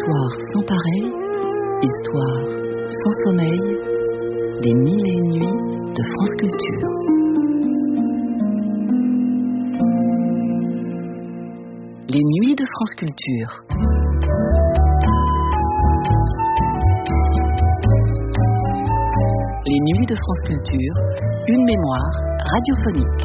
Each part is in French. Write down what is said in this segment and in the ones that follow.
Histoire sans pareil, histoire sans sommeil, les 1001 nuits de France Culture. Les nuits de France Culture. Les nuits de France Culture, une mémoire radiophonique.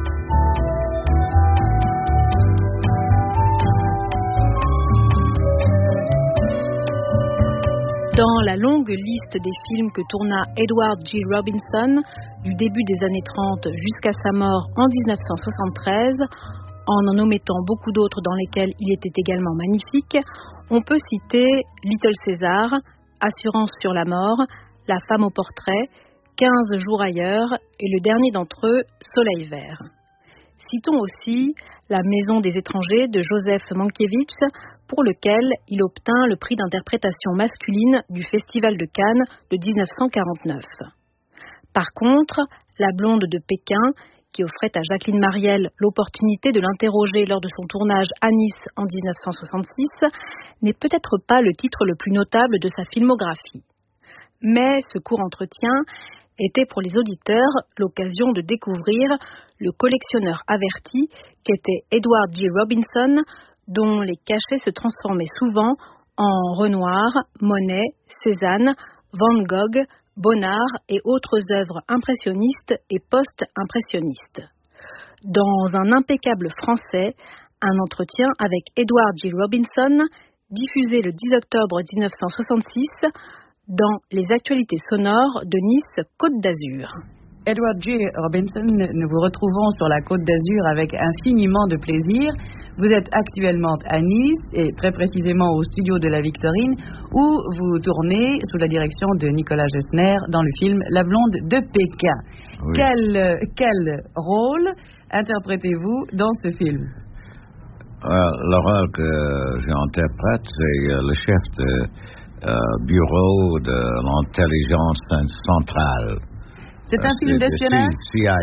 Dans la longue liste des films que tourna Edward G. Robinson, du début des années 30 jusqu'à sa mort en 1973, en omettant beaucoup d'autres dans lesquels il était également magnifique, on peut citer Little César, Assurance sur la mort, La femme au portrait, 15 jours ailleurs et le dernier d'entre eux, Soleil vert. Citons aussi La maison des étrangers de Joseph Mankiewicz, pour lequel il obtint le prix d'interprétation masculine du Festival de Cannes de 1949. Par contre, La blonde de Pékin, qui offrait à Jacqueline Mariel l'opportunité de l'interroger lors de son tournage à Nice en 1966, n'est peut-être pas le titre le plus notable de sa filmographie. Mais ce court entretien était pour les auditeurs l'occasion de découvrir le collectionneur averti qu'était Edward G. Robinson, dont les cachets se transformaient souvent en Renoir, Monet, Cézanne, Van Gogh, Bonnard et autres œuvres impressionnistes et post-impressionnistes. Dans un impeccable français, un entretien avec Edward G. Robinson, diffusé le 10 octobre 1966 dans les actualités sonores de Nice Côte d'Azur. Edward G. Robinson, nous vous retrouvons sur la Côte d'Azur avec infiniment de plaisir. Vous êtes actuellement à Nice et très précisément au studio de la Victorine où vous tournez sous la direction de Nicolas Gessner dans le film La blonde de Pékin. Oui. Quel rôle interprétez-vous dans ce film? Le rôle que j'interprète, c'est le chef de bureau de l'intelligence centrale. C'est un film d'espionnage?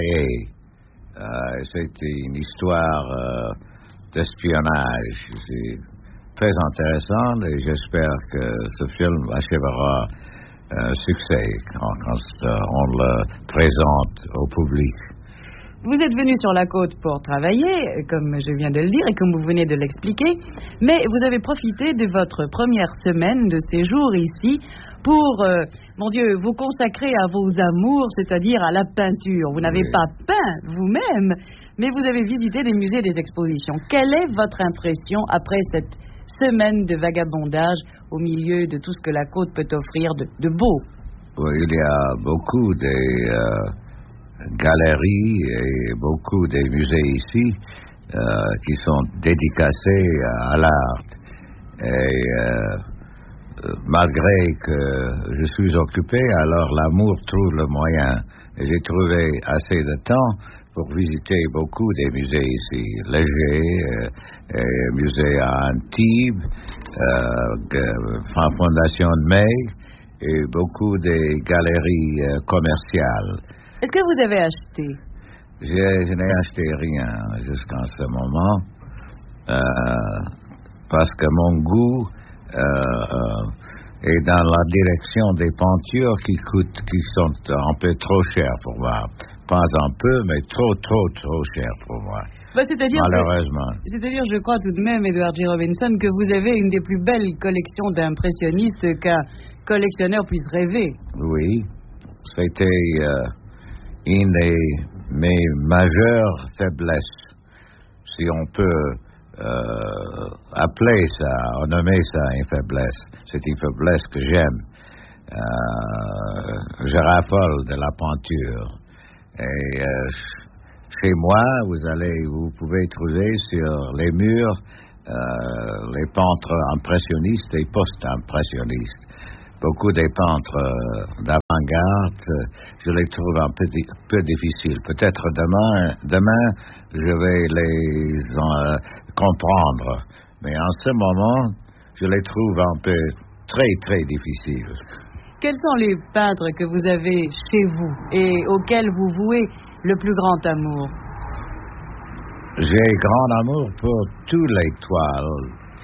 CIA. C'est une histoire d'espionnage. C'est très intéressant et j'espère que ce film achèvera un succès quand on le présente au public. Vous êtes venu sur la côte pour travailler, comme je viens de le dire et comme vous venez de l'expliquer, mais vous avez profité de votre première semaine de séjour ici pour, vous consacrer à vos amours, c'est-à-dire à la peinture. Vous n'avez pas peint vous-même, mais vous avez visité des musées et des expositions. Quelle est votre impression après cette semaine de vagabondage au milieu de tout ce que la côte peut offrir de beau? Oui, il y a beaucoup de galeries et beaucoup des musées ici qui sont dédicacés à l'art. Et malgré que je suis occupé, alors l'amour trouve le moyen. Et j'ai trouvé assez de temps pour visiter beaucoup des musées ici. Léger, musée à Antibes, Fondation de Mai et beaucoup des galeries commerciales. Est-ce que vous avez acheté? Je n'ai acheté rien jusqu'à ce moment parce que mon goût est dans la direction des peintures qui sont un peu trop chères pour moi. Pas un peu, mais trop chères pour moi. Malheureusement. C'est-à-dire, je crois tout de même, Edward G. Robinson, que vous avez une des plus belles collections d'impressionnistes qu'un collectionneur puisse rêver. Oui, c'était une de mes majeures faiblesses, si on peut appeler ça, nommer ça une faiblesse. C'est une faiblesse que j'aime. Je raffole de la peinture. Et chez moi, vous pouvez trouver sur les murs les peintres impressionnistes et post-impressionnistes. Beaucoup des peintres d'avant-garde, je les trouve un peu difficiles. Peut-être demain, je vais les comprendre. Mais en ce moment, je les trouve un peu très difficiles. Quels sont les peintres que vous avez chez vous et auxquels vous vouez le plus grand amour? J'ai grand amour pour toutes les toiles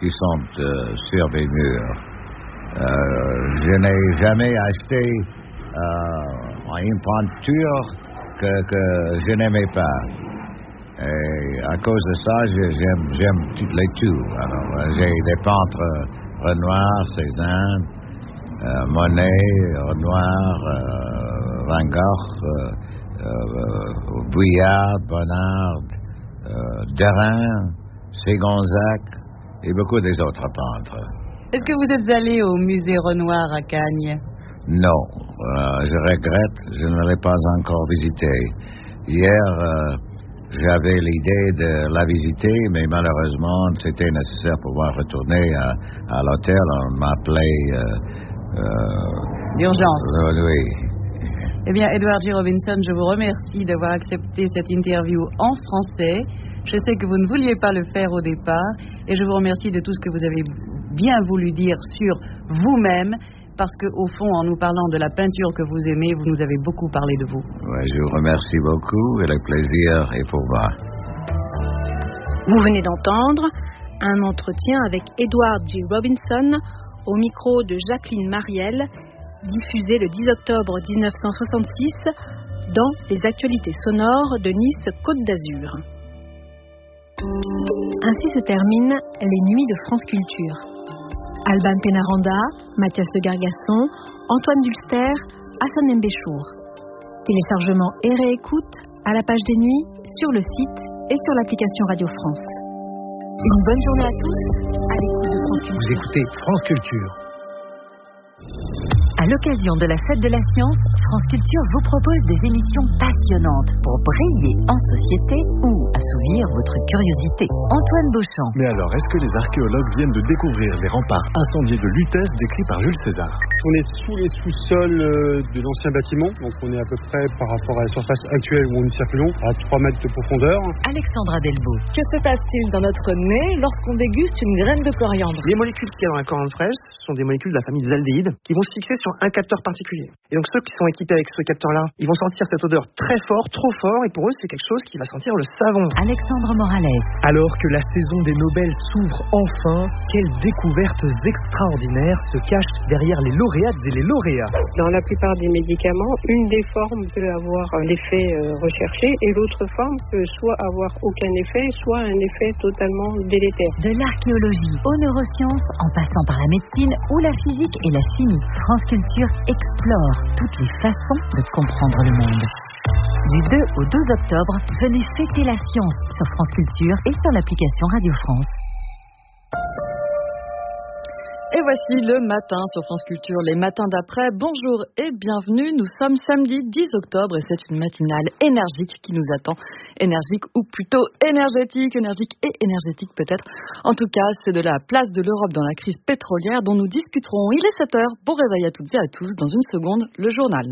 qui sont sur les murs. Je n'ai jamais acheté une peinture que je n'aimais pas. Et à cause de ça, j'aime toutes les tout. Alors, j'ai des peintres Renoir, Cézanne, Monet, Renoir, Van Gogh, Vuillard, Bonnard, Derain, Ségonzac et beaucoup des autres peintres. Est-ce que vous êtes allé au musée Renoir à Cagnes? Non, je regrette, je ne l'ai pas encore visité. Hier, j'avais l'idée de la visiter, mais malheureusement, c'était nécessaire pour pouvoir retourner à l'hôtel. On m'appelait... d'urgence. Oui. Eh bien, Edward G. Robinson, je vous remercie d'avoir accepté cette interview en français. Je sais que vous ne vouliez pas le faire au départ, et je vous remercie de tout ce que vous avez bien voulu dire sur vous-même, parce qu'au fond, en nous parlant de la peinture que vous aimez, vous nous avez beaucoup parlé de vous. Ouais, je vous remercie beaucoup, et le plaisir est pour moi. Vous venez d'entendre un entretien avec Edward G. Robinson au micro de Jacqueline Mariel, diffusé le 10 octobre 1966 dans les actualités sonores de Nice Côte d'Azur. Ainsi se terminent les nuits de France Culture. Alban Pénaranda, Mathias de Gargasson, Antoine Dulster, Hassan Mbéchour. Téléchargement et réécoute à la page des nuits, sur le site et sur l'application Radio France. Une bonne journée à tous, à l'écoute de France Culture. Vous écoutez France Culture. À l'occasion de la Fête de la Science, France Culture vous propose des émissions passionnantes pour briller en société ou assouvir votre curiosité. Antoine Beauchamp. Mais alors, est-ce que les archéologues viennent de découvrir les remparts incendiés de Lutèce décrits par Jules César? On est sous les sous-sols de l'ancien bâtiment, donc on est à peu près par rapport à la surface actuelle où nous circulons, à 3 mètres de profondeur. Alexandra Delvaux. Que se passe-t-il dans notre nez lorsqu'on déguste une graine de coriandre? Les molécules qu'il y a dans la coriandre fraîche sont des molécules de la famille des aldéhydes qui vont se fixer sur un capteur particulier. Et donc ceux qui sont équipés avec ce capteur-là, ils vont sentir cette odeur très fort, trop fort, et pour eux c'est quelque chose qui va sentir le savon. Alexandre Morales. Alors que la saison des Nobel s'ouvre enfin, quelles découvertes extraordinaires se cachent derrière les lauréates et les lauréats? Dans la plupart des médicaments, une des formes peut avoir l'effet recherché et l'autre forme peut soit avoir aucun effet, soit un effet totalement délétère. De l'archéologie aux neurosciences, en passant par la médecine ou la physique et la chimie, France Culture explore toutes les façons de comprendre le monde. Du 2 au 12 octobre, venez fêter la science sur France Culture et sur l'application Radio France. Et voici le matin sur France Culture, les matins d'après. Bonjour et bienvenue. Nous sommes samedi 10 octobre et c'est une matinale énergique qui nous attend. Énergique ou plutôt énergétique et énergétique peut-être. En tout cas, c'est de la place de l'Europe dans la crise pétrolière dont nous discuterons. Il est 7h. Bon réveil à toutes et à tous. Dans une seconde, le journal.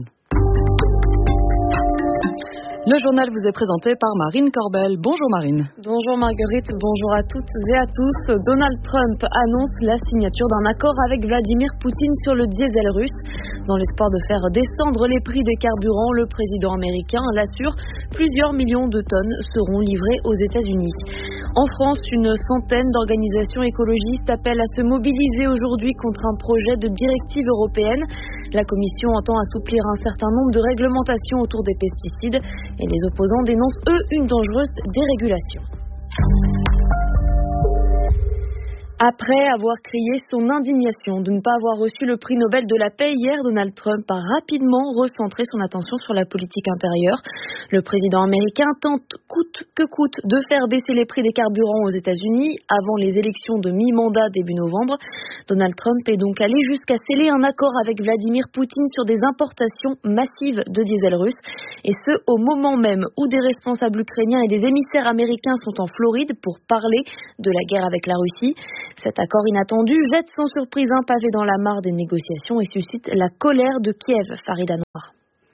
Le journal vous est présenté par Marine Corbel. Bonjour Marine. Bonjour Marguerite, bonjour à toutes et à tous. Donald Trump annonce la signature d'un accord avec Vladimir Poutine sur le diesel russe. Dans l'espoir de faire descendre les prix des carburants, le président américain l'assure, plusieurs millions de tonnes seront livrées aux États-Unis. En France, une centaine d'organisations écologistes appellent à se mobiliser aujourd'hui contre un projet de directive européenne. La Commission entend assouplir un certain nombre de réglementations autour des pesticides et les opposants dénoncent, eux, une dangereuse dérégulation. Après avoir crié son indignation de ne pas avoir reçu le prix Nobel de la paix hier, Donald Trump a rapidement recentré son attention sur la politique intérieure. Le président américain tente coûte que coûte de faire baisser les prix des carburants aux États-Unis avant les élections de mi-mandat début novembre. Donald Trump est donc allé jusqu'à sceller un accord avec Vladimir Poutine sur des importations massives de diesel russe, et ce au moment même où des responsables ukrainiens et des émissaires américains sont en Floride pour parler de la guerre avec la Russie. Cet accord inattendu jette sans surprise un pavé dans la mare des négociations et suscite la colère de Kiev, Farida Noir.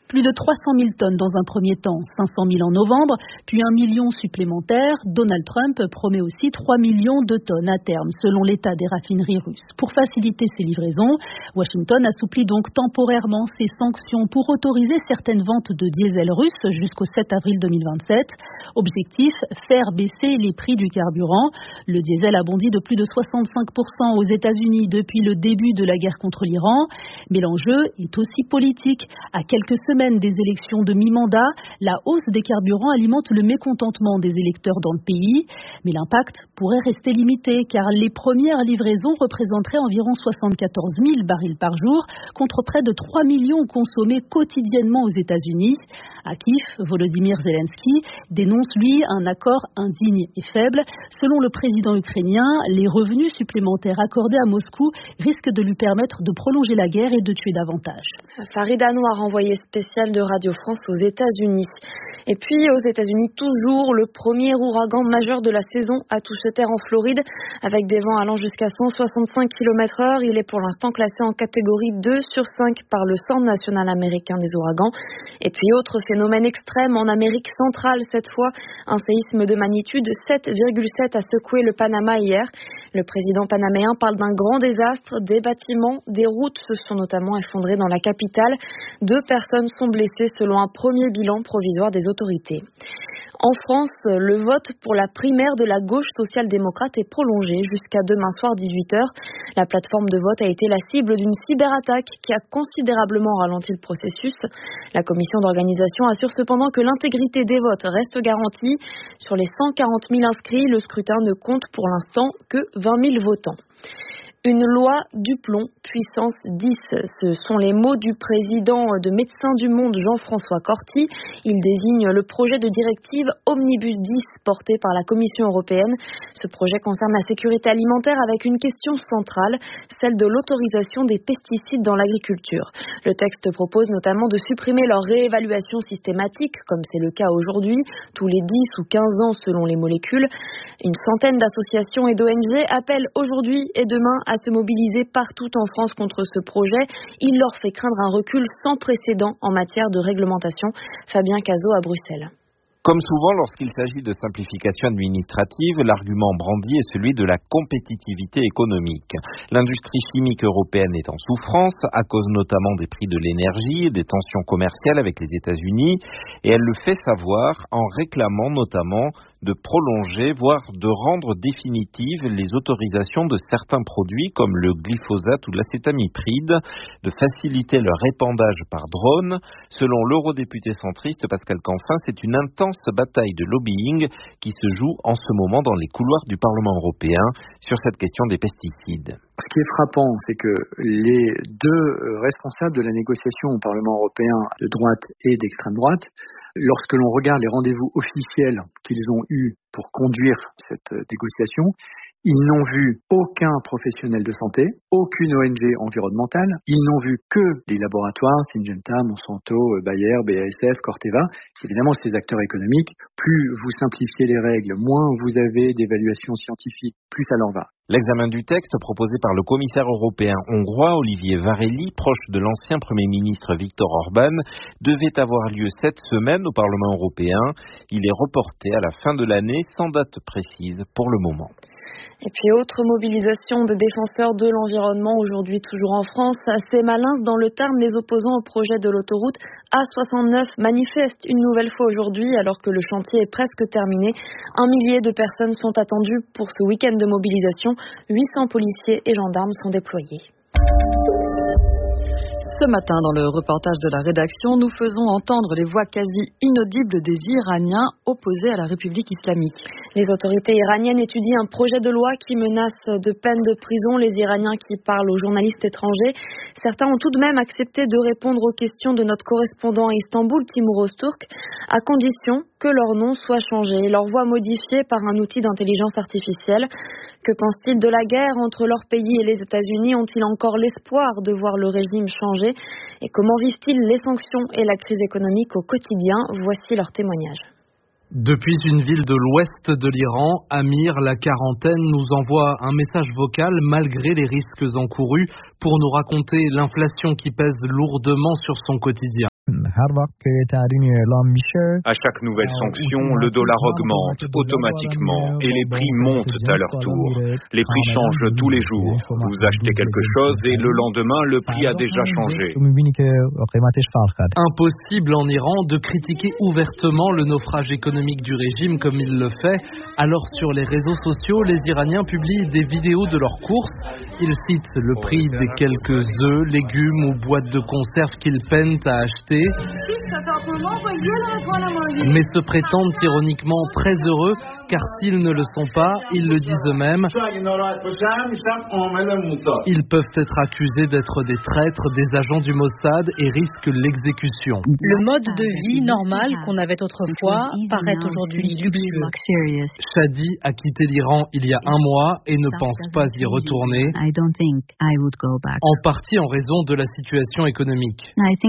Plus de 300 000 tonnes dans un premier temps, 500 000 en novembre, puis 1 million supplémentaire. Donald Trump promet aussi 3 millions de tonnes à terme, selon l'état des raffineries russes. Pour faciliter ces livraisons, Washington assouplit donc temporairement ses sanctions pour autoriser certaines ventes de diesel russe jusqu'au 7 avril 2027. Objectif, faire baisser les prix du carburant. Le diesel a bondi de plus de 65% aux États-Unis depuis le début de la guerre contre l'Iran. Mais l'enjeu est aussi politique. À quelques semaines des élections de mi-mandat, la hausse des carburants alimente le mécontentement des électeurs dans le pays. Mais l'impact pourrait rester limité car les premières livraisons représenteraient environ 74 000 barils par jour contre près de 3 millions consommés quotidiennement aux États-Unis. À Kiev, Volodymyr Zelensky dénonce, lui, un accord indigne et faible. Selon le président ukrainien, les revenus supplémentaires accordés à Moscou risquent de lui permettre de prolonger la guerre et de tuer davantage. Farid Anwar, envoyé spécial de Radio France aux États-Unis. Et puis aux États-Unis, toujours, le premier ouragan majeur de la saison a touché terre en Floride avec des vents allant jusqu'à 165 km/h. Il est pour l'instant classé en catégorie 2 sur 5 par le Centre national américain des ouragans. Et puis autre phénomène extrême en Amérique centrale cette fois, un séisme de magnitude 7,7 a secoué le Panama hier. Le président panaméen parle d'un grand désastre. Des bâtiments, des routes se sont notamment effondrés dans la capitale. 2 personnes sont blessées selon un premier bilan provisoire des autorités. En France, le vote pour la primaire de la gauche social-démocrate est prolongé jusqu'à demain soir 18h. La plateforme de vote a été la cible d'une cyberattaque qui a considérablement ralenti le processus. La commission d'organisation assure cependant que l'intégrité des votes reste garantie. Sur les 140 000 inscrits, le scrutin ne compte pour l'instant que 20 000 votants. Une loi du plomb, puissance 10, ce sont les mots du président de Médecins du Monde, Jean-François Corti. Il désigne le projet de directive Omnibus 10 porté par la Commission européenne. Ce projet concerne la sécurité alimentaire avec une question centrale, celle de l'autorisation des pesticides dans l'agriculture. Le texte propose notamment de supprimer leur réévaluation systématique, comme c'est le cas aujourd'hui, tous les 10 ou 15 ans selon les molécules. Une centaine d'associations et d'ONG appellent aujourd'hui et demain à se mobiliser partout en France contre ce projet. Il leur fait craindre un recul sans précédent en matière de réglementation. Fabien Cazot à Bruxelles. Comme souvent lorsqu'il s'agit de simplification administrative, l'argument brandi est celui de la compétitivité économique. L'industrie chimique européenne est en souffrance à cause notamment des prix de l'énergie et des tensions commerciales avec les États-Unis et elle le fait savoir en réclamant notamment de prolonger, voire de rendre définitives les autorisations de certains produits comme le glyphosate ou l'acétamipride, de faciliter leur épandage par drone. Selon l'eurodéputé centriste Pascal Canfin, c'est une intense bataille de lobbying qui se joue en ce moment dans les couloirs du Parlement européen sur cette question des pesticides. Ce qui est frappant, c'est que les 2 responsables de la négociation au Parlement européen de droite et d'extrême droite, lorsque l'on regarde les rendez-vous officiels qu'ils ont eus pour conduire cette négociation, ils n'ont vu aucun professionnel de santé, aucune ONG environnementale, ils n'ont vu que les laboratoires, Syngenta, Monsanto, Bayer, BASF, Corteva, évidemment ces acteurs économiques. Plus vous simplifiez les règles, moins vous avez d'évaluations scientifiques, plus ça leur va. L'examen du texte proposé par le commissaire européen hongrois Olivier Varhelyi, proche de l'ancien Premier ministre Viktor Orban, devait avoir lieu cette semaine au Parlement européen. Il est reporté à la fin de l'année sans date précise pour le moment. Et puis autre mobilisation des défenseurs de l'environnement aujourd'hui toujours en France. À Sémalins, dans le Tarn, les opposants au projet de l'autoroute A69 manifestent une nouvelle fois aujourd'hui alors que le chantier est presque terminé. 1 millier de personnes sont attendues pour ce week-end de mobilisation. 800 policiers et gendarmes sont déployés. Ce matin, dans le reportage de la rédaction, nous faisons entendre les voix quasi inaudibles des Iraniens opposés à la République islamique. Les autorités iraniennes étudient un projet de loi qui menace de peine de prison les Iraniens qui parlent aux journalistes étrangers. Certains ont tout de même accepté de répondre aux questions de notre correspondant à Istanbul, Timur Öztürk, à condition que leur nom soit changé et leur voix modifiée par un outil d'intelligence artificielle. Que pensent-ils de la guerre entre leur pays et les États-Unis? Ont-ils encore l'espoir de voir le régime changer? Et comment vivent-ils les sanctions et la crise économique au quotidien? Voici leur témoignage. Depuis une ville de l'ouest de l'Iran, Amir, la quarantaine, nous envoie un message vocal malgré les risques encourus pour nous raconter l'inflation qui pèse lourdement sur son quotidien. À chaque nouvelle sanction, le dollar augmente automatiquement et les prix montent à leur tour. Les prix changent tous les jours. Vous achetez quelque chose et le lendemain, le prix a déjà changé. Impossible en Iran de critiquer ouvertement le naufrage économique du régime comme il le fait. Alors sur les réseaux sociaux, les Iraniens publient des vidéos de leurs courses. Ils citent le prix des quelques œufs, légumes ou boîtes de conserve qu'ils peinent à acheter, mais se prétendent ironiquement très heureux car s'ils ne le sont pas, ils le disent eux-mêmes, ils peuvent être accusés d'être des traîtres, des agents du Mossad et risquent l'exécution. Le mode de vie normal qu'on avait autrefois paraît aujourd'hui luxueux. Shadi a quitté l'Iran il y a un mois et ne pense pas y retourner, en partie en raison de la situation économique.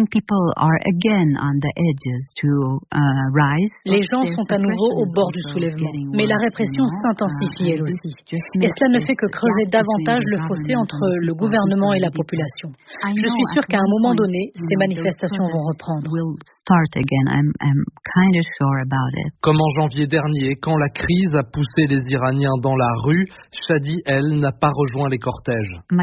Les gens sont à nouveau au bord du soulèvement, mais la répression s'intensifie elle aussi. Et cela ne fait que creuser davantage le fossé entre le gouvernement et la population. Je suis sûre qu'à un moment donné, ces manifestations vont reprendre. Comme en janvier dernier, quand la crise a poussé les Iraniens dans la rue, Shadi, elle, n'a pas rejoint les cortèges. Ma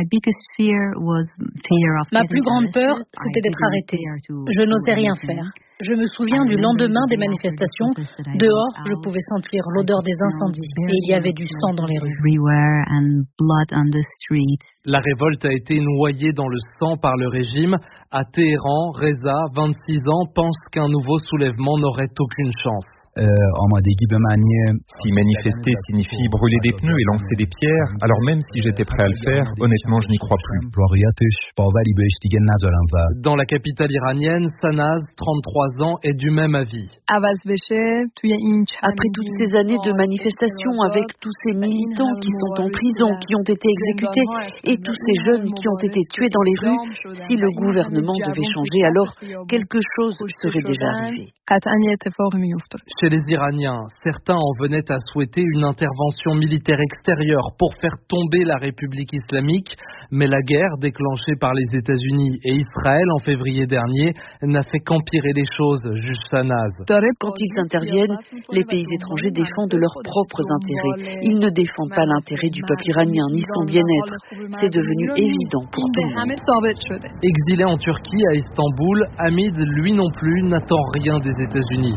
plus grande peur, c'était d'être arrêtée. Je n'osais rien faire. Je me souviens du lendemain des manifestations. Dehors, je pouvais sentir l'odeur des incendies et il y avait du sang dans les rues. La révolte a été noyée dans le sang par le régime. À Téhéran, Reza, 26 ans, pense qu'un nouveau soulèvement n'aurait aucune chance. Si manifester signifie brûler des pneus et lancer des pierres, alors même si j'étais prêt à le faire, honnêtement, je n'y crois plus. Dans la capitale iranienne, Sanaz, 33 ans, est du même avis. Après toutes ces années de manifestations avec tous ces militants qui sont en prison, qui ont été exécutés, et tous ces jeunes qui ont été tués dans les rues, si le gouvernement devait changer, alors quelque chose serait déjà arrivé. Chez les Iraniens, certains en venaient à souhaiter une intervention militaire extérieure pour faire tomber la République islamique, mais la guerre déclenchée par les États-Unis et Israël en février dernier n'a fait qu'empirer les choses, juge Sanaz. Quand ils interviennent, les pays étrangers défendent leurs propres intérêts. Ils ne défendent pas l'intérêt du peuple iranien ni son bien-être. C'est devenu évident pour tout le monde. Exilé en Turquie, à Istanbul, Hamid, lui non plus, n'attend rien des États-Unis.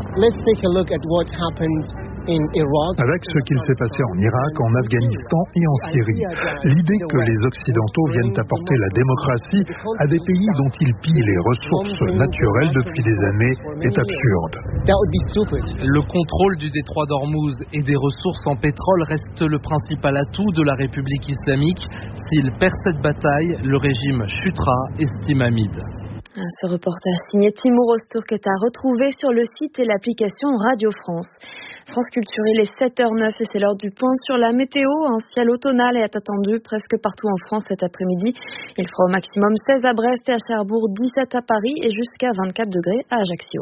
Avec ce qu'il s'est passé en Irak, en Afghanistan et en Syrie, l'idée que les Occidentaux viennent apporter la démocratie à des pays dont ils pillent les ressources naturelles depuis des années est absurde. Le contrôle du détroit d'Ormuz et des ressources en pétrole reste le principal atout de la République islamique. S'il perd cette bataille, le régime chutera, estime Hamid. Ce reportage signé Timur Öztürk est à retrouver sur le site et l'application Radio France. France Culture, il est 7h09 et c'est l'heure du point sur la météo. Un ciel automnal est attendu presque partout en France cet après-midi. Il fera au maximum 16 à Brest et à Cherbourg, 17 à Paris et jusqu'à 24 degrés à Ajaccio.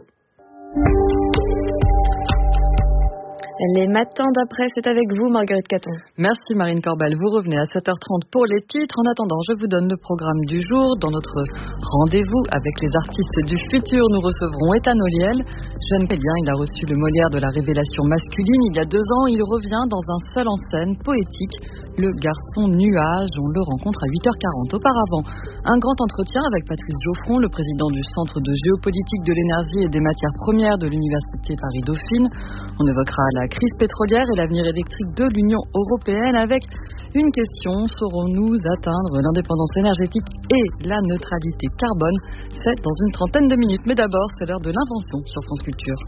Les matins d'après, c'est avec vous, Marguerite Caton. Merci Marine Corbal. Vous revenez à 7h30 pour les titres. En attendant, je vous donne le programme du jour. Dans notre rendez-vous avec les artistes du futur, nous recevrons Ethan Oliel. Jeune Pélien, il a reçu le Molière de la révélation masculine il y a 2 ans. Il revient dans un seul en scène poétique, Le Garçon Nuage. On le rencontre à 8h40. Auparavant, un grand entretien avec Patrice Geoffron, le président du Centre de géopolitique de l'énergie et des matières premières de l'Université Paris-Dauphine. On évoquera la crise pétrolière et l'avenir électrique de l'Union européenne avec une question: saurons-nous atteindre l'indépendance énergétique et la neutralité carbone? C'est dans une trentaine de minutes. Mais d'abord, c'est l'heure de l'invention sur France Culture.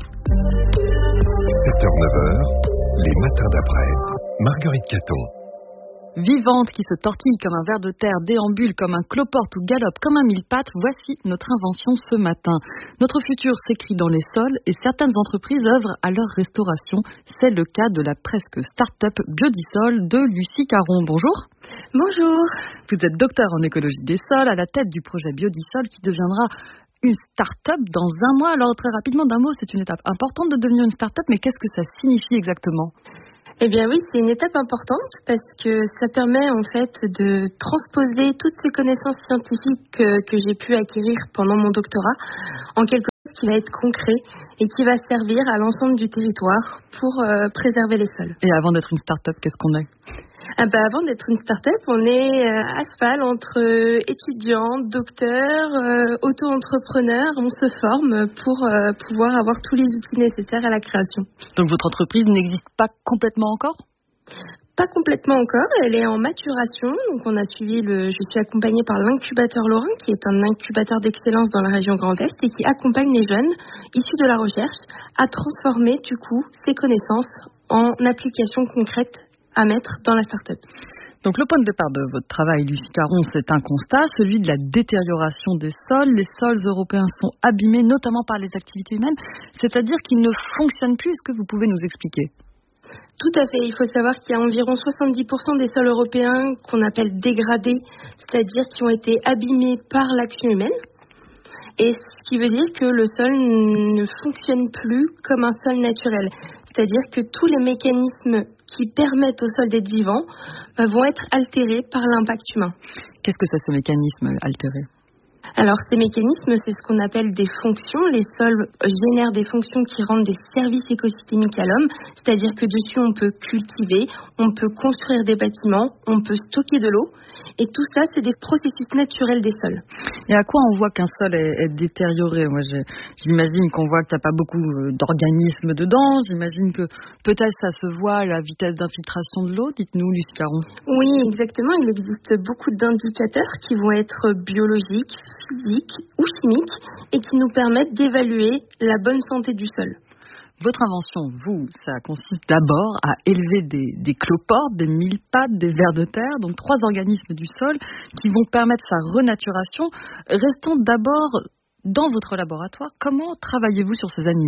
7h-9h, les matins d'après. Marguerite Caton. Vivante, qui se tortille comme un ver de terre, déambule comme un cloporte ou galope comme un mille-pattes, voici notre invention ce matin. Notre futur s'écrit dans les sols et certaines entreprises œuvrent à leur restauration. C'est le cas de la presque start-up Biodisol de Lucie Caron. Bonjour. Bonjour. Vous êtes docteur en écologie des sols, à la tête du projet Biodisol qui deviendra une start-up dans un mois. Alors très rapidement, d'un mot, c'est une étape importante de devenir une start-up, mais qu'est-ce que ça signifie exactement ? Eh bien oui, c'est une étape importante parce que ça permet en fait de transposer toutes ces connaissances scientifiques que j'ai pu acquérir pendant mon doctorat en quelque qui va être concret et qui va servir à l'ensemble du territoire pour préserver les sols. Et avant d'être une start-up, qu'est-ce qu'on est ? Avant d'être une start-up, on est à cheval entre étudiants, docteurs, auto-entrepreneurs. On se forme pour pouvoir avoir tous les outils nécessaires à la création. Donc votre entreprise n'existe pas complètement encore ? Pas complètement encore, elle est en maturation. Donc on a je suis accompagnée par l'incubateur Lorrain, qui est un incubateur d'excellence dans la région Grand Est et qui accompagne les jeunes issus de la recherche à transformer du coup ces connaissances en applications concrètes à mettre dans la start-up. Donc le point de départ de votre travail, Lucie Caron, c'est un constat, celui de la détérioration des sols. Les sols européens sont abîmés, notamment par les activités humaines, c'est-à-dire qu'ils ne fonctionnent plus. Est-ce que vous pouvez nous expliquer ? Tout à fait. Il faut savoir qu'il y a environ 70% des sols européens qu'on appelle dégradés, c'est-à-dire qui ont été abîmés par l'action humaine. Et ce qui veut dire que le sol ne fonctionne plus comme un sol naturel. C'est-à-dire que tous les mécanismes qui permettent au sol d'être vivant vont être altérés par l'impact humain. Qu'est-ce que c'est, ce mécanisme altéré ? Alors, ces mécanismes, c'est ce qu'on appelle des fonctions. Les sols génèrent des fonctions qui rendent des services écosystémiques à l'homme, c'est-à-dire que dessus, on peut cultiver, on peut construire des bâtiments, on peut stocker de l'eau. Et tout ça, c'est des processus naturels des sols. Et à quoi on voit qu'un sol est détérioré ? Moi, j'imagine qu'on voit qu'il n'y a pas beaucoup d'organismes dedans. J'imagine que peut-être ça se voit à la vitesse d'infiltration de l'eau. Dites-nous, Lucie Caron. Oui, exactement. Il existe beaucoup d'indicateurs qui vont être biologiques, physiques ou chimiques et qui nous permettent d'évaluer la bonne santé du sol. Votre invention, ça consiste d'abord à élever des cloportes, des mille-pattes, des vers de terre, donc 3 organismes du sol qui vont permettre sa renaturation. Restons d'abord dans votre laboratoire. Comment travaillez-vous sur ces animaux ?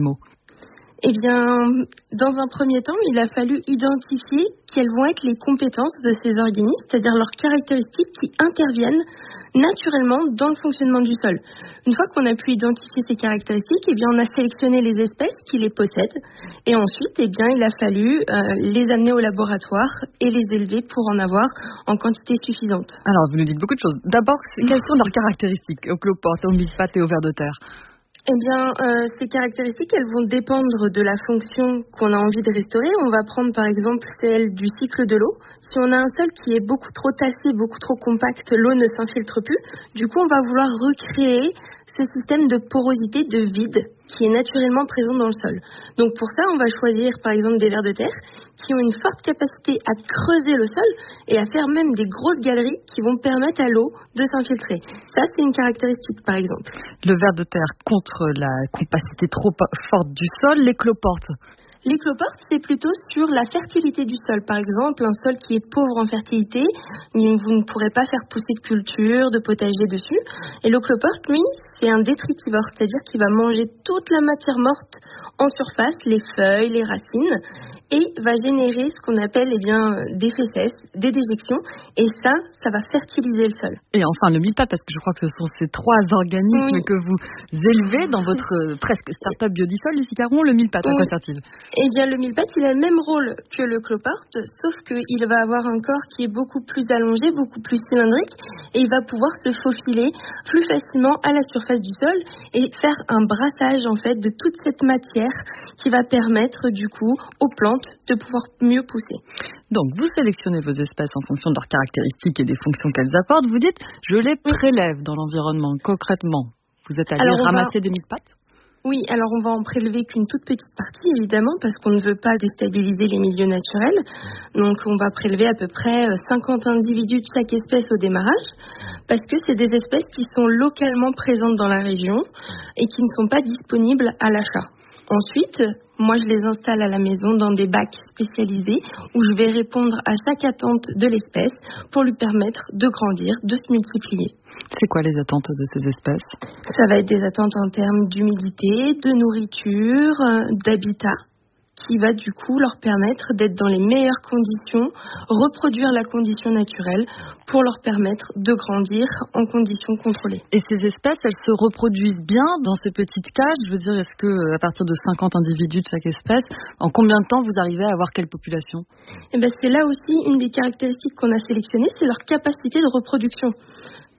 Eh bien, dans un premier temps, il a fallu identifier quelles vont être les compétences de ces organismes, c'est-à-dire leurs caractéristiques qui interviennent naturellement dans le fonctionnement du sol. Une fois qu'on a pu identifier ces caractéristiques, eh bien, on a sélectionné les espèces qui les possèdent et ensuite, eh bien, il a fallu les amener au laboratoire et les élever pour en avoir en quantité suffisante. Alors, vous nous dites beaucoup de choses. D'abord, quelles sont leurs caractéristiques aux cloportes, aux mille-pattes et aux vers de terre ? Eh bien, ces caractéristiques, elles vont dépendre de la fonction qu'on a envie de restaurer. On va prendre par exemple celle du cycle de l'eau. Si on a un sol qui est beaucoup trop tassé, beaucoup trop compact, l'eau ne s'infiltre plus. Du coup, on va vouloir recréer ce système de porosité, de vide, qui est naturellement présent dans le sol. Donc pour ça, on va choisir par exemple des vers de terre qui ont une forte capacité à creuser le sol et à faire même des grosses galeries qui vont permettre à l'eau de s'infiltrer. Ça, c'est une caractéristique par exemple. Le ver de terre contre la compacité trop forte du sol, les cloportes. Les cloportes, c'est plutôt sur la fertilité du sol. Par exemple, un sol qui est pauvre en fertilité, vous ne pourrez pas faire pousser de culture, de potager dessus. Et le cloporte, lui, c'est un détritivore, c'est-à-dire qu'il va manger toute la matière morte en surface, les feuilles, les racines, et va générer ce qu'on appelle des fesses, des déjections. Et ça va fertiliser le sol. Et enfin, le mille-pattes, parce que je crois que ce sont ces 3 organismes que vous élevez dans votre presque start-up biodisol, Lucie Caron. Le mille-pattes, à quoi sert-il ? Eh bien, le mille-pattes, il a le même rôle que le cloporte, sauf qu'il va avoir un corps qui est beaucoup plus allongé, beaucoup plus cylindrique, et il va pouvoir se faufiler plus facilement à la surface du sol et faire un brassage, en fait, de toute cette matière qui va permettre, du coup, aux plantes de pouvoir mieux pousser. Donc, vous sélectionnez vos espèces en fonction de leurs caractéristiques et des fonctions qu'elles apportent. Vous dites, je les prélève dans l'environnement, concrètement. Vous êtes allé ramasser des mille-pattes ? Oui, alors on va en prélever qu'une toute petite partie, évidemment, parce qu'on ne veut pas déstabiliser les milieux naturels. Donc on va prélever à peu près 50 individus de chaque espèce au démarrage, parce que c'est des espèces qui sont localement présentes dans la région et qui ne sont pas disponibles à l'achat. Ensuite, moi je les installe à la maison dans des bacs spécialisés où je vais répondre à chaque attente de l'espèce pour lui permettre de grandir, de se multiplier. C'est quoi les attentes de ces espèces ? Ça va être des attentes en termes d'humidité, de nourriture, d'habitat, qui va du coup leur permettre d'être dans les meilleures conditions, reproduire la condition naturelle pour leur permettre de grandir en conditions contrôlées. Et ces espèces, elles se reproduisent bien dans ces petites cages ? Je veux dire, est-ce que à partir de 50 individus de chaque espèce, en combien de temps vous arrivez à avoir quelle population ? Eh bien, c'est là aussi une des caractéristiques qu'on a sélectionnées, c'est leur capacité de reproduction.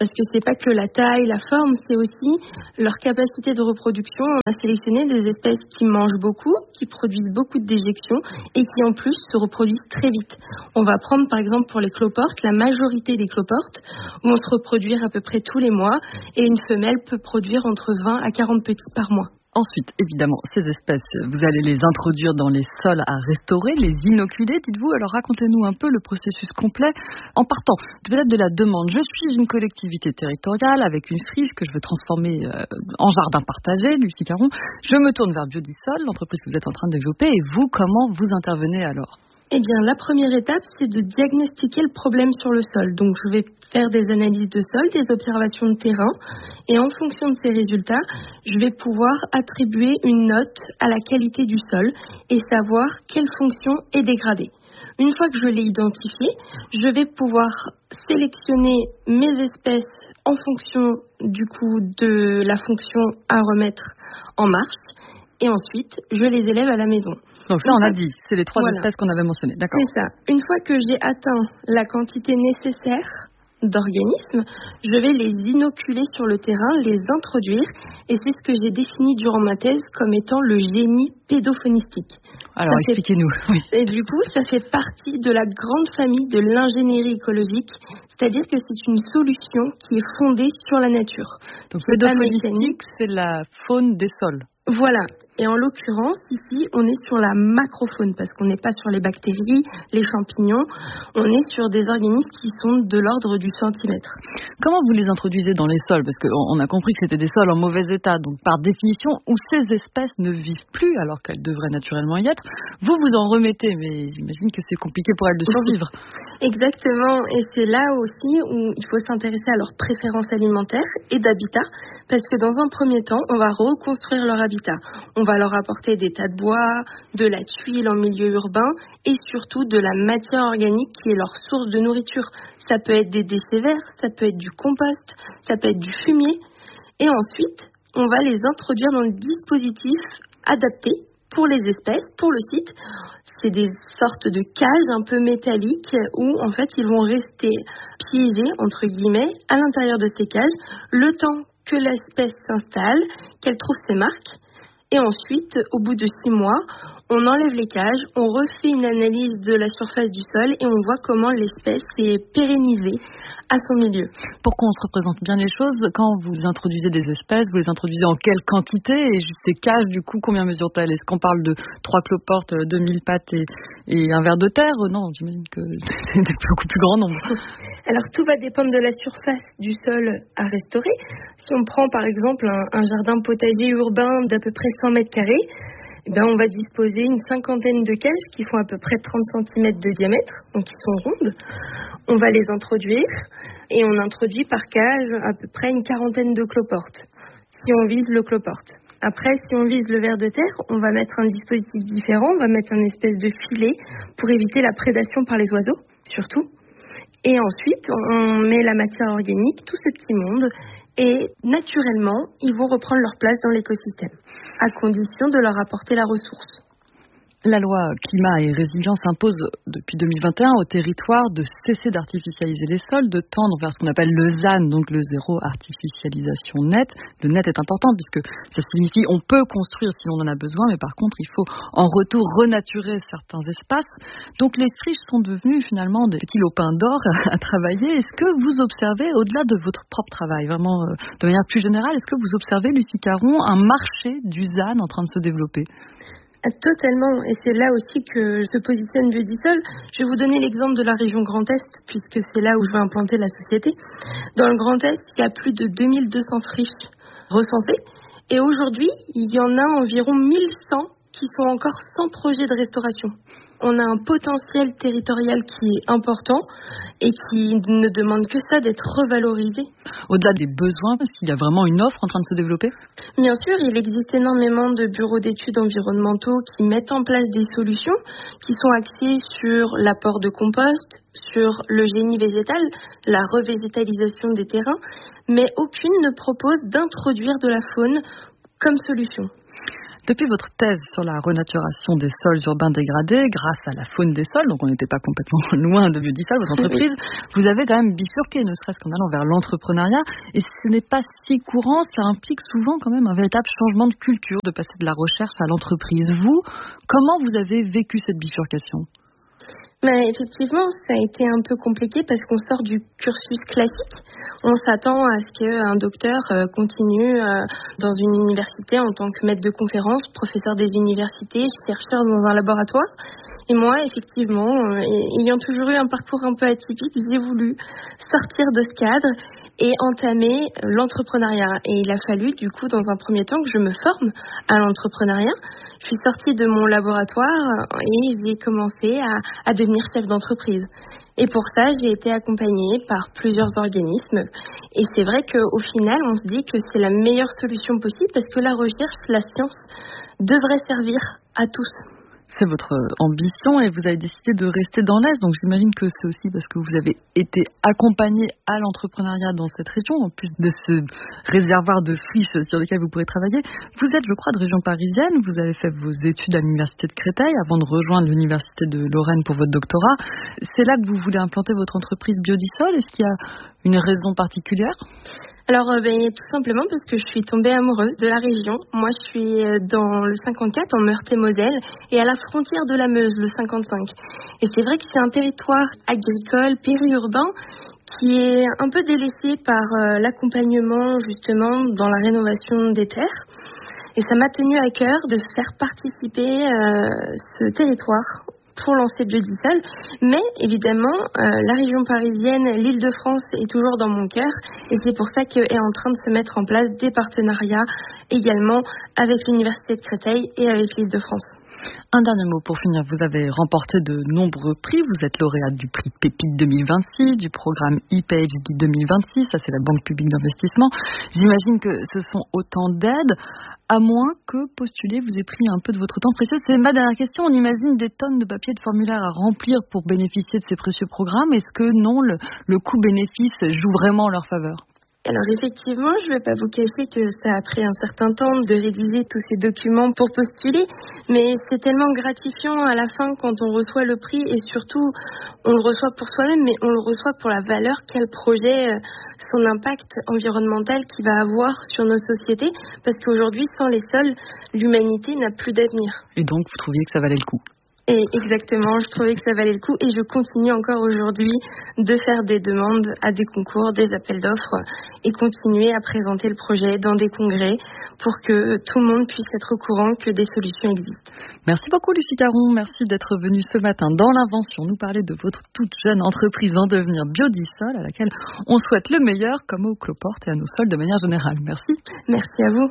parce que c'est pas que la taille, la forme, c'est aussi leur capacité de reproduction. On a sélectionné des espèces qui mangent beaucoup, qui produisent beaucoup de déjections et qui en plus se reproduisent très vite. On va prendre par exemple pour les cloportes, la majorité des cloportes vont se reproduire à peu près tous les mois et une femelle peut produire entre 20 à 40 petits par mois. Ensuite, évidemment, ces espèces, vous allez les introduire dans les sols à restaurer, les inoculer, dites-vous. Alors racontez-nous un peu le processus complet en partant peut-être de la demande. Je suis une collectivité territoriale avec une friche que je veux transformer en jardin partagé, Lucie Caron. Je me tourne vers Biodisol, l'entreprise que vous êtes en train de développer. Et vous, comment vous intervenez alors ? Eh bien, la première étape, c'est de diagnostiquer le problème sur le sol. Donc, je vais faire des analyses de sol, des observations de terrain. Et en fonction de ces résultats, je vais pouvoir attribuer une note à la qualité du sol et savoir quelle fonction est dégradée. Une fois que je l'ai identifié, je vais pouvoir sélectionner mes espèces en fonction du coup de la fonction à remettre en marche. Et ensuite, je les élève à la maison. Donc là, on a dit, c'est les 3 espèces qu'on avait mentionnées, d'accord. C'est ça. Une fois que j'ai atteint la quantité nécessaire d'organismes, je vais les inoculer sur le terrain, les introduire, et c'est ce que j'ai défini durant ma thèse comme étant le génie pédophonistique. Alors, expliquez-nous. Et du coup, ça fait partie de la grande famille de l'ingénierie écologique, c'est-à-dire que c'est une solution qui est fondée sur la nature. Donc, pédophonistique, c'est la faune des sols. Voilà. Et en l'occurrence, ici, on est sur la macrofaune, parce qu'on n'est pas sur les bactéries, les champignons, on est sur des organismes qui sont de l'ordre du centimètre. Comment vous les introduisez dans les sols ? Parce qu'on a compris que c'était des sols en mauvais état, donc par définition, où ces espèces ne vivent plus, alors qu'elles devraient naturellement y être. Vous en remettez, mais j'imagine que c'est compliqué pour elles de survivre. Exactement, et c'est là aussi où il faut s'intéresser à leurs préférences alimentaires et d'habitat, parce que dans un premier temps, on va reconstruire leur habitat. On va leur apporter des tas de bois, de la tuile en milieu urbain et surtout de la matière organique qui est leur source de nourriture. Ça peut être des déchets verts, ça peut être du compost, ça peut être du fumier. Et ensuite, on va les introduire dans le dispositif adapté pour les espèces, pour le site. C'est des sortes de cages un peu métalliques où en fait ils vont rester piégés entre guillemets à l'intérieur de ces cages le temps que l'espèce s'installe, qu'elle trouve ses marques. Et ensuite, au bout de 6 mois, on enlève les cages, on refait une analyse de la surface du sol et on voit comment l'espèce est pérennisée à son milieu. Pour qu'on se représente bien les choses, quand vous introduisez des espèces, vous les introduisez en quelle quantité ? Et ces cages, du coup, combien mesurent-elles ? Est-ce qu'on parle de 3 cloportes, 2000 pattes et un ver de terre ? Non, j'imagine que c'est beaucoup plus grand nombre. Alors, tout va dépendre de la surface du sol à restaurer. Si on prend, par exemple, un jardin potager urbain d'à peu près 100 mètres carrés, on va disposer une 50aine de cages qui font à peu près 30 cm de diamètre, donc qui sont rondes. On va les introduire et on introduit par cage à peu près une 40aine de cloportes, si on vise le cloporte. Après, si on vise le ver de terre, on va mettre un dispositif différent, on va mettre un espèce de filet pour éviter la prédation par les oiseaux, surtout. Et ensuite, on met la matière organique, tout ce petit monde, et naturellement, ils vont reprendre leur place dans l'écosystème, à condition de leur apporter la ressource. La loi climat et résilience impose depuis 2021 au territoire de cesser d'artificialiser les sols, de tendre vers ce qu'on appelle le ZAN, donc le zéro artificialisation net. Le net est important puisque ça signifie on peut construire si on en a besoin, mais par contre il faut en retour renaturer certains espaces. Donc les friches sont devenues finalement des petits lopins d'or à travailler. Est-ce que vous observez, au-delà de votre propre travail, vraiment de manière plus générale, est-ce que vous observez, Lucie Caron, un marché du ZAN en train de se développer ? Totalement, et c'est là aussi que se positionne Biodisol. Je vais vous donner l'exemple de la région Grand Est, puisque c'est là où je vais implanter la société. Dans le Grand Est, il y a plus de 2200 friches recensées, et aujourd'hui, il y en a environ 1100 qui sont encore sans projet de restauration. On a un potentiel territorial qui est important et qui ne demande que ça, d'être revalorisé. Au-delà des besoins, parce qu'il y a vraiment une offre en train de se développer ? Bien sûr, il existe énormément de bureaux d'études environnementaux qui mettent en place des solutions qui sont axées sur l'apport de compost, sur le génie végétal, la revégétalisation des terrains, mais aucune ne propose d'introduire de la faune comme solution. Depuis votre thèse sur la renaturation des sols urbains dégradés grâce à la faune des sols, donc on n'était pas complètement loin de Biodisol, votre entreprise, vous avez quand même bifurqué, ne serait-ce qu'en allant vers l'entrepreneuriat. Et ce n'est pas si courant, ça implique souvent quand même un véritable changement de culture, de passer de la recherche à l'entreprise. Vous, comment vous avez vécu cette bifurcation ? Mais effectivement, ça a été un peu compliqué parce qu'on sort du cursus classique. On s'attend à ce qu'un docteur continue dans une université en tant que maître de conférence, professeur des universités, chercheur dans un laboratoire. Et moi, effectivement, ayant toujours eu un parcours un peu atypique, j'ai voulu sortir de ce cadre et entamer l'entrepreneuriat. Et il a fallu, du coup, dans un premier temps, que je me forme à l'entrepreneuriat. Je suis sortie de mon laboratoire et j'ai commencé à devenir chef d'entreprise. Et pour ça, j'ai été accompagnée par plusieurs organismes. Et c'est vrai qu'au final, on se dit que c'est la meilleure solution possible parce que la recherche, la science, devrait servir à tous. C'est votre ambition et vous avez décidé de rester dans l'Est. Donc j'imagine que c'est aussi parce que vous avez été accompagné à l'entrepreneuriat dans cette région, en plus de ce réservoir de friches sur lequel vous pourrez travailler. Vous êtes, je crois, de région parisienne. Vous avez fait vos études à l'université de Créteil avant de rejoindre l'université de Lorraine pour votre doctorat. C'est là que vous voulez implanter votre entreprise Biodisol. Est-ce qu'il y a une raison particulière ? Alors, tout simplement parce que je suis tombée amoureuse de la région. Moi, je suis dans le 54, en Meurthe-et-Moselle, et à la frontière de la Meuse, le 55. Et c'est vrai que c'est un territoire agricole, périurbain, qui est un peu délaissé par l'accompagnement, justement, dans la rénovation des terres. Et ça m'a tenu à cœur de faire participer ce territoire pour lancer Biodisol, mais évidemment la région parisienne, l'Île-de-France est toujours dans mon cœur et c'est pour ça qu'est en train de se mettre en place des partenariats également avec l'Université de Créteil et avec l'Île-de-France. Un dernier mot pour finir, vous avez remporté de nombreux prix, vous êtes lauréate du prix Pépite 2026, du programme ePhD 2026, ça c'est la Banque publique d'investissement. J'imagine que ce sont autant d'aides, à moins que postuler vous ait pris un peu de votre temps précieux. C'est ma dernière question, on imagine des tonnes de papiers, de formulaires à remplir pour bénéficier de ces précieux programmes. Est-ce que non, le coût-bénéfice joue vraiment en leur faveur ? Alors effectivement, je ne vais pas vous cacher que ça a pris un certain temps de rédiger tous ces documents pour postuler, mais c'est tellement gratifiant à la fin quand on reçoit le prix et surtout on le reçoit pour soi-même, mais on le reçoit pour la valeur qu'a le projet, son impact environnemental qu'il va avoir sur nos sociétés, parce qu'aujourd'hui, sans les sols, l'humanité n'a plus d'avenir. Et donc, vous trouviez que ça valait le coup ? Et exactement, je trouvais que ça valait le coup et je continue encore aujourd'hui de faire des demandes à des concours, des appels d'offres et continuer à présenter le projet dans des congrès pour que tout le monde puisse être au courant que des solutions existent. Merci beaucoup Lucie Caron, merci d'être venue ce matin dans l'Invention nous parler de votre toute jeune entreprise en devenir Biodisol à laquelle on souhaite le meilleur comme aux cloportes et à nos sols de manière générale. Merci. Merci à vous.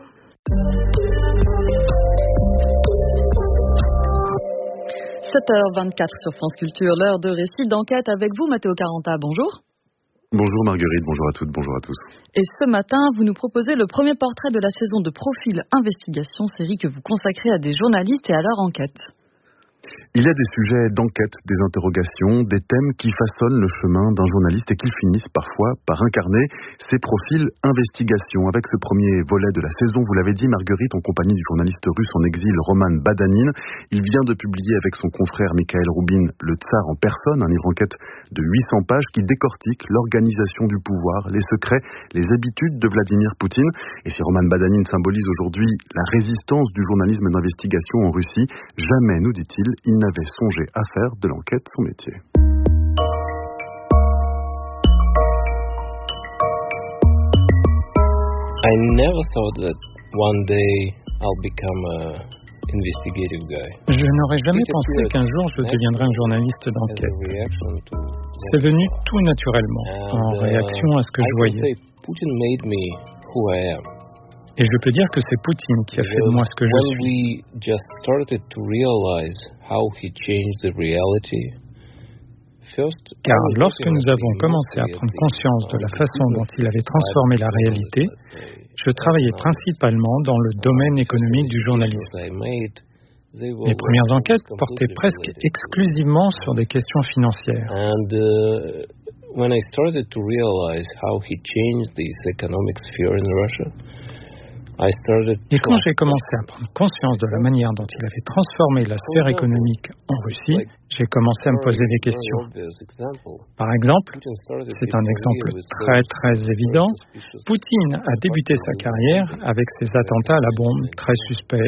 7h24 sur France Culture, l'heure de récit d'enquête avec vous, Matteo Caranta. Bonjour. Bonjour Marguerite, bonjour à toutes, bonjour à tous. Et ce matin, vous nous proposez le premier portrait de la saison de Profil Investigation, série que vous consacrez à des journalistes et à leur enquête. Il y a des sujets d'enquête, des interrogations, des thèmes qui façonnent le chemin d'un journaliste et qui finissent parfois par incarner ces profils investigation. Avec ce premier volet de la saison, vous l'avez dit Marguerite, en compagnie du journaliste russe en exil Roman Badanin, il vient de publier avec son confrère Mikhail Roubin Le Tsar en personne, un livre enquête de 800 pages qui décortique l'organisation du pouvoir, les secrets, les habitudes de Vladimir Poutine. Et si Roman Badanin symbolise aujourd'hui la résistance du journalisme d'investigation en Russie, jamais, nous dit-il, il n'avait songé à faire de l'enquête son métier. I never thought that one day I'll become an investigative guy. Je n'aurais jamais pensé qu'un jour je deviendrais un journaliste d'enquête. C'est venu tout naturellement, en réaction à ce que je voyais. Et je peux dire que c'est Poutine qui a fait de moi ce que je suis. Car lorsque nous avons commencé à prendre conscience de la façon dont il avait transformé la réalité, je travaillais principalement dans le domaine économique du journalisme. Mes premières enquêtes portaient presque exclusivement sur des questions financières. Et quand j'ai commencé à prendre conscience de la manière dont il avait transformé la sphère économique en Russie, j'ai commencé à me poser des questions. Par exemple, c'est un exemple très évident, Poutine a débuté sa carrière avec ses attentats à la bombe très suspects